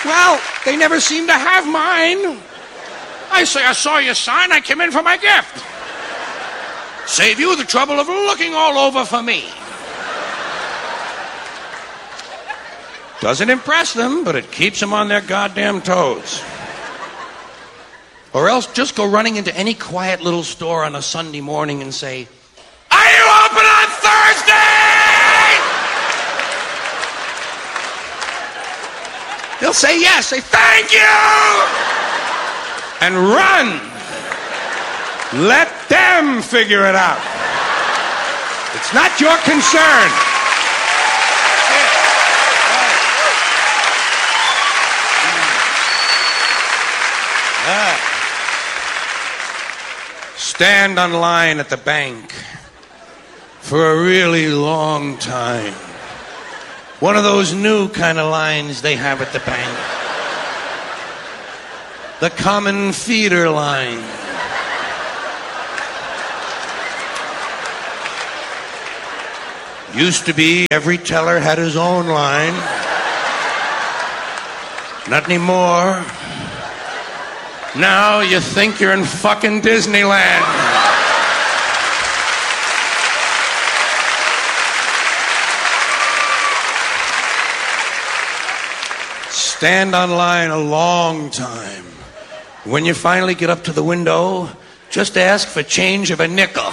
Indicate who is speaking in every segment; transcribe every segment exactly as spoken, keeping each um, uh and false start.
Speaker 1: Well, they never seem to have mine. I say, I saw your sign, I came in for my gift. Save you the trouble of looking all over for me. Doesn't impress them, but it keeps them on their goddamn toes. Or else just go running into any quiet little store on a Sunday morning and say, "Are you open on Thursday?" They'll say yes, say thank you, and run. Let them figure it out. It's not your concern. Ah. Stand on line at the bank for a really long time. One of those new kind of lines they have at the bank. The common feeder line. Used to be every teller had his own line. Not anymore. Now you think you're in fucking Disneyland. Stand on line a long time. When you finally get up to the window, just ask for change of a nickel.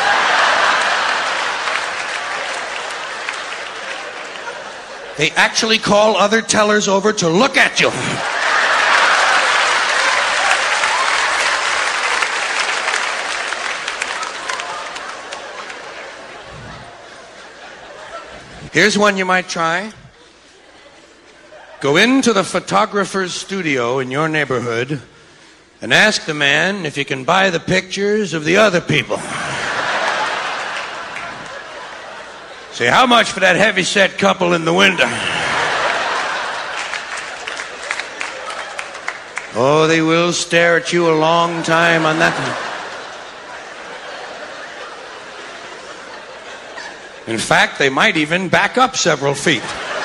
Speaker 1: They actually call other tellers over to look at you. Here's one you might try. Go into the photographer's studio in your neighborhood and ask the man if you can buy the pictures of the other people. Say, how much for that heavy-set couple in the window? Oh, they will stare at you a long time on that one. In fact, they might even back up several feet.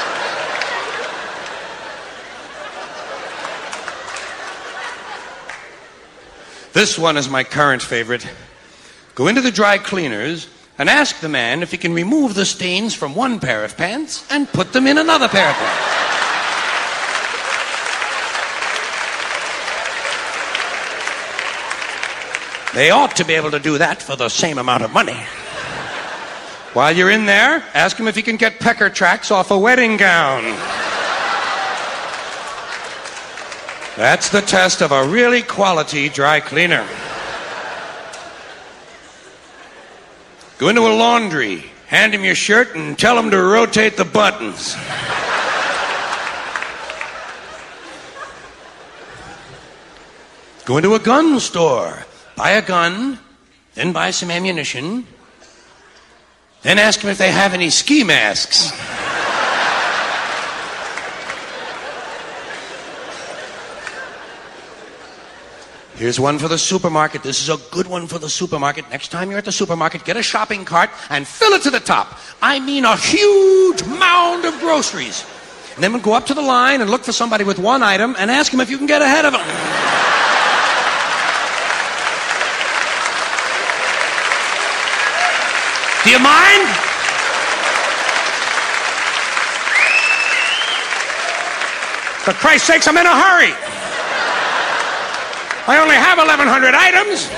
Speaker 1: This one is my current favorite. Go into the dry cleaners and ask the man if he can remove the stains from one pair of pants and put them in another pair of pants. They ought to be able to do that for the same amount of money. While you're in there, ask him if he can get pecker tracks off a wedding gown. That's the test of a really quality dry cleaner. Go into a laundry, hand him your shirt, and tell him to rotate the buttons. Go into a gun store, buy a gun, then buy some ammunition. Then ask them if they have any ski masks. Here's one for the supermarket. This is a good one for the supermarket. Next time you're at the supermarket, get a shopping cart and fill it to the top. I mean a huge mound of groceries. And then we'll go up to the line and look for somebody with one item and ask them if you can get ahead of them. Do you mind? For Christ's sakes, I'm in a hurry. I only have eleven hundred items.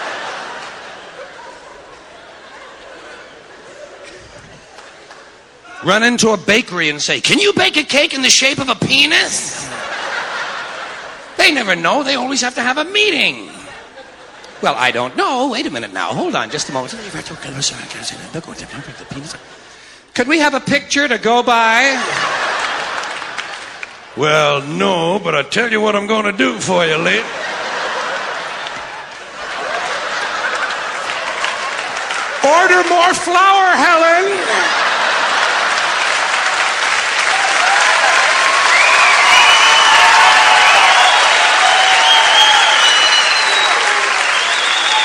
Speaker 1: Run into a bakery and say, "Can you bake a cake in the shape of a penis?" They never know. They always have to have a meeting. Well, I don't know. Wait a minute now. Hold on just a moment. Could we have a picture to go by? Well, no, but I'll tell you what I'm going to do for you, lady. Order more flour, Helen.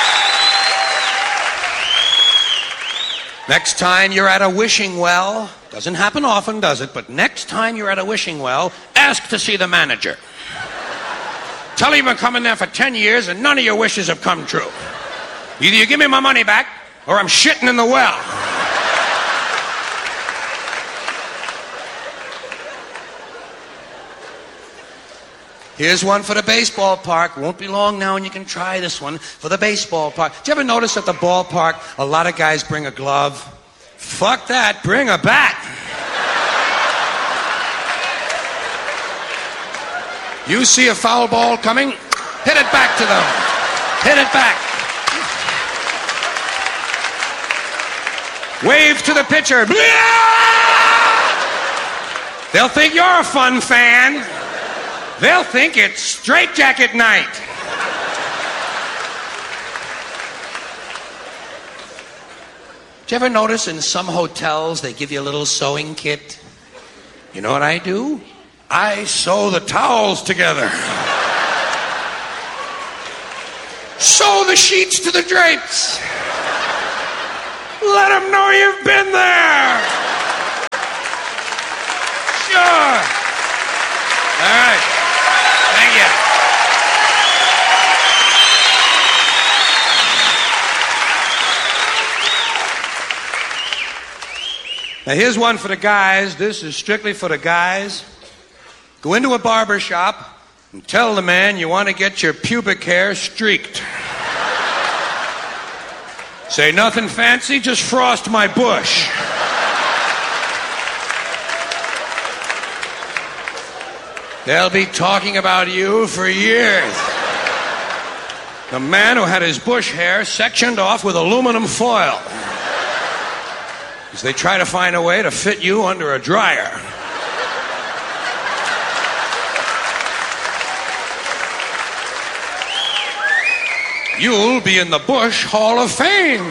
Speaker 1: Next time you're at a wishing well, Doesn't happen often, does it? But next time you're at a wishing well, ask to see the manager. Tell him you've been coming there for ten years and none of your wishes have come true. Either you give me my money back or I'm shitting in the well. Here's one for the baseball park. Won't be long now and you can try this one for the baseball park. Did you ever notice at the ballpark a lot of guys bring a glove? Fuck that, bring a bat. You see a foul ball coming? Hit it back to them. Hit it back. Wave to the pitcher. They'll think you're a fun fan. They'll think it's straitjacket night. Did you ever notice in some hotels they give you a little sewing kit? You know what I do? I sew the towels together. Sew the sheets to the drapes. Let them know you've been there. Sure. All right. Thank you. Now here's one for the guys. This is strictly for the guys. Go into a barber shop and tell the man you want to get your pubic hair streaked. Say nothing fancy, just frost my bush. They'll be talking about you for years. The man who had his bush hair sectioned off with aluminum foil. As they try to find a way to fit you under a dryer. You'll be in the Bush Hall of Fame.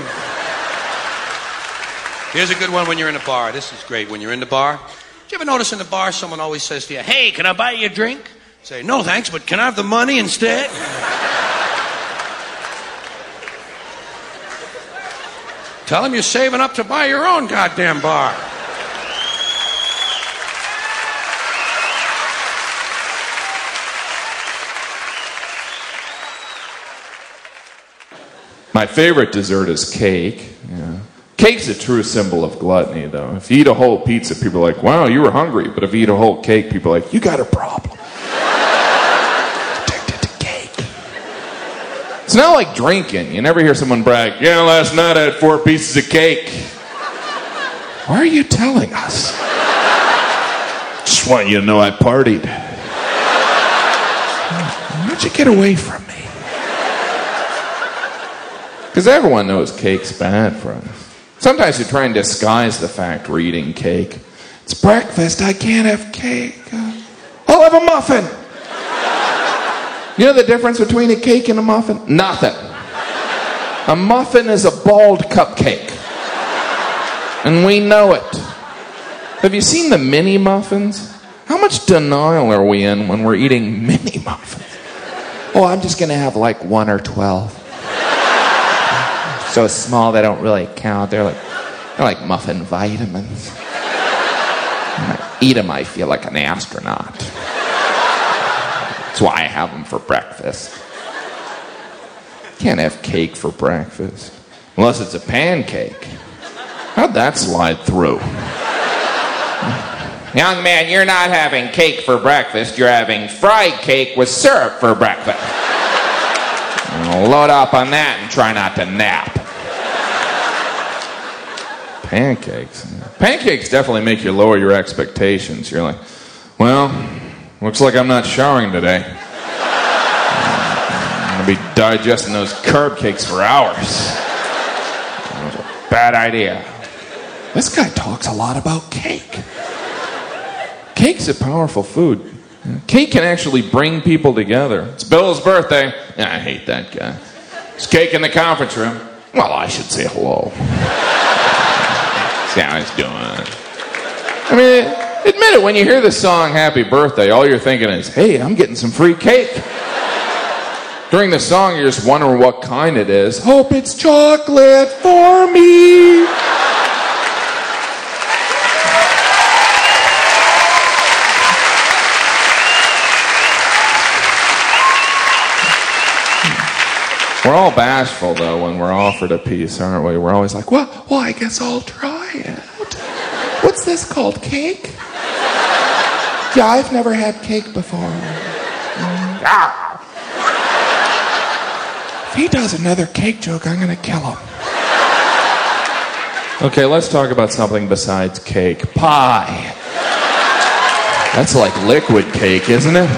Speaker 1: Here's a good one when you're in a bar. This is great. When you're in the bar, do you ever notice in the bar someone always says to you, hey, can I buy you a drink? Say, no thanks, but can I have the money instead? Tell them you're saving up to buy your own goddamn bar.
Speaker 2: My favorite dessert is cake. Yeah. Cake's a true symbol of gluttony, though. If you eat a whole pizza, people are like, wow, you were hungry. But if you eat a whole cake, people are like, you got a problem. Addicted to cake. It's not like drinking. You never hear someone brag, yeah, last night I had four pieces of cake. Why are you telling us? Just want you to know I partied. Why'd you get away from me? Because everyone knows cake's bad for us. Sometimes we try and disguise the fact we're eating cake. It's breakfast, I can't have cake. I'll have a muffin. You know the difference between a cake and a muffin? Nothing. A muffin is a bald cupcake. And we know it. Have you seen the mini muffins? How much denial are we in when we're eating mini muffins? Oh, I'm just going to have like one or twelve. So small they don't really count. They're like, they're like muffin vitamins. When I eat them, I feel like an astronaut. That's why I have them for breakfast. Can't have cake for breakfast. Unless it's a pancake. How'd that slide through? Young man, you're not having cake for breakfast. You're having fried cake with syrup for breakfast. I'll load up on that and try not to nap. Pancakes. Pancakes definitely make you lower your expectations. You're like, well, looks like I'm not showering today. I'm going to be digesting those curb cakes for hours. That was a bad idea. This guy talks a lot about cake. Cake's a powerful food. Cake can actually bring people together. It's Bill's birthday. I hate that guy. There's cake in the conference room. Well, I should say hello. See how he's doing. I mean, admit it, when you hear the song Happy Birthday, all you're thinking is, hey, I'm getting some free cake. During the song, you're just wondering what kind it is. Hope it's chocolate for me. We're all bashful, though, when we're offered a piece, aren't we? We're always like, well, well, I guess I'll try it. What's this called, cake? Yeah, I've never had cake before. Mm. Ah. If he does another cake joke, I'm going to kill him. Okay, let's talk about something besides cake. Pie. That's like liquid cake, isn't it?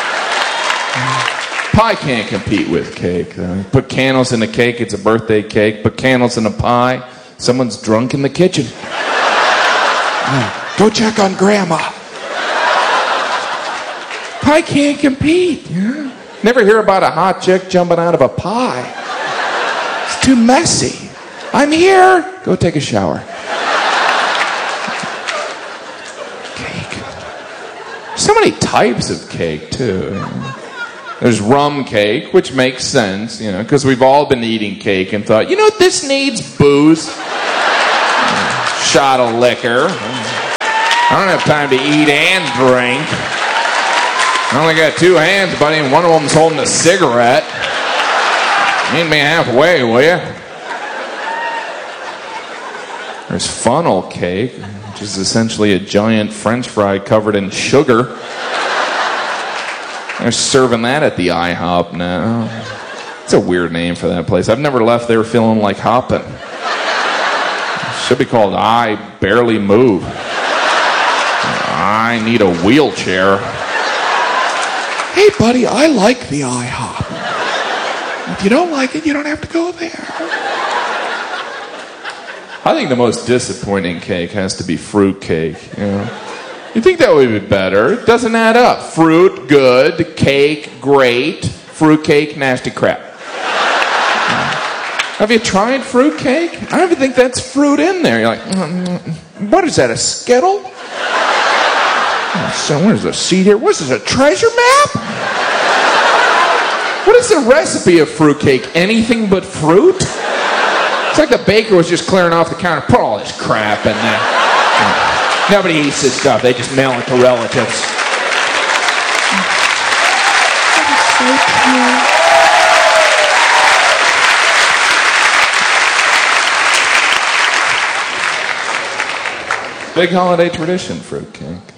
Speaker 2: Pie can't compete with cake. Though. Put candles in a cake, it's a birthday cake. Put candles in a pie, someone's drunk in the kitchen. Oh, go check on Grandma. Pie can't compete. Yeah? Never hear about a hot chick jumping out of a pie. It's too messy. I'm here. Go take a shower. Cake. So many types of cake, too. There's rum cake, which makes sense, you know, because we've all been eating cake and thought, you know what, this needs booze. Shot of liquor. I don't have time to eat and drink. I only got two hands, buddy, and one of them's holding a cigarette. Meet me halfway, will you? There's funnel cake, which is essentially a giant French fry covered in sugar. They're serving that at the IHOP now. It's a weird name for that place. I've never left there feeling like hopping. It should be called I Barely Move. I need a wheelchair. Hey, buddy, I like the IHOP. If you don't like it, you don't have to go there. I think the most disappointing cake has to be fruit cake, you know. You think that would be better. It doesn't add up. Fruit, good. Cake, great. Fruit cake, nasty crap. Have you tried fruit cake? I don't even think that's fruit in there. You're like, mm, what is that, a Skittle? Oh, so what is a seed here? What is this, a treasure map? What is the recipe of fruit cake? Anything but fruit? It's like the baker was just clearing off the counter. Put all this crap in there. Nobody eats this stuff. They just mail it to relatives. Big holiday tradition, fruitcake.